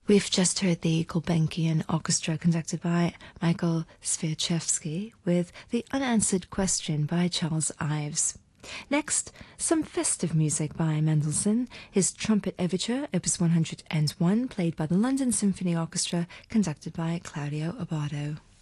We've just heard the Gulbenkian Orchestra conducted by Michael Swieczewski with The Unanswered Question by Charles Ives. Next, some festive music by Mendelssohn, his Trumpet Overture, Opus 101, played by the London Symphony Orchestra, conducted by Claudio Abbado.